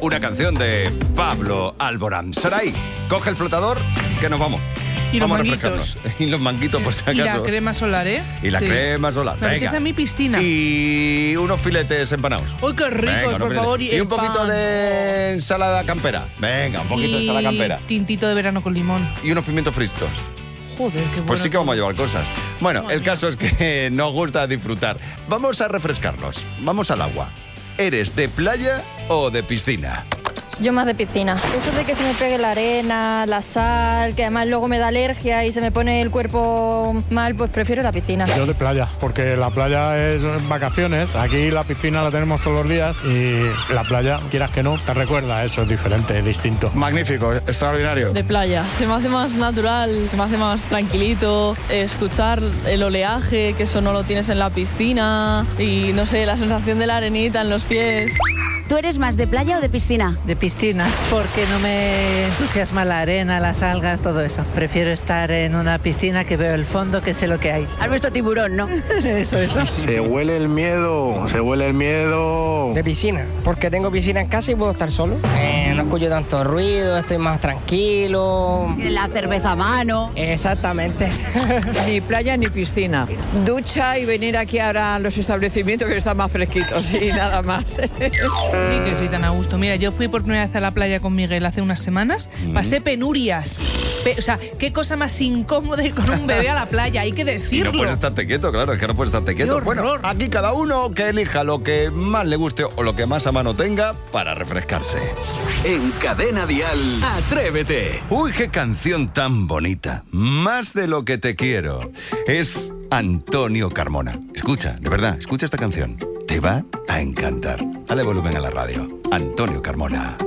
una canción de Pablo Alborán. Saray, coge el flotador, que nos vamos. Y vamos los a manguitos. refrescarnos. Y los manguitos, por si acaso. Y la crema solar, ¿eh? Y la Sí. crema solar. Me apetece a mi piscina. Y unos filetes empanados. ¡Uy, qué ricos, Venga, por favor! Y el un poquito pan. de ensalada campera. Venga, un poquito de ensalada campera. Tintito de verano con limón. Y unos pimientos fritos. Joder, qué bueno. Pues sí que vamos a llevar cosas. Bueno, Madre el caso es que nos gusta disfrutar. Vamos a refrescarnos. Vamos al agua. ¿Eres de playa o de piscina? Yo más de piscina. Eso de que se me pegue la arena, la sal, que además luego me da alergia y se me pone el cuerpo mal, pues prefiero la piscina. Yo de playa, porque la playa es vacaciones, aquí la piscina la tenemos todos los días y la playa, quieras que no, te recuerda, eso es diferente, es distinto. Magnífico, extraordinario. De playa. Se me hace más natural, se me hace más tranquilito, escuchar el oleaje, que eso no lo tienes en la piscina, y no sé, la sensación de la arenita en los pies. ¿Tú eres más de playa o de piscina? De piscina, porque no me entusiasma la arena, las algas, todo eso. Prefiero estar en una piscina que veo el fondo, que sé lo que hay. Has visto tiburón, ¿no? Eso. Se huele el miedo, se huele el miedo. De piscina, porque tengo piscina en casa y puedo estar solo. No escucho tanto ruido, estoy más tranquilo. La cerveza a mano. Exactamente. Ni playa ni piscina. Ducha y venir aquí ahora a los establecimientos que están más fresquitos y nada más. Sí, que sí, tan a gusto. Mira, yo fui por primera vez a la playa con Miguel hace unas semanas. Pasé penurias. O sea, qué cosa más incómoda ir con un bebé a la playa, hay que Y decirlo. no puedes estarte quieto, claro, es que no puedes estarte quieto. Qué Bueno, horror. aquí cada uno que elija lo que más le guste o lo que más a mano tenga para refrescarse. En Cadena Dial, Atrévete. Uy, qué canción tan bonita. Más de lo que te quiero. Es Antonio Carmona. Escucha, de verdad, escucha esta canción. Te va a encantar. Dale volumen a la radio. Antonio Carmona.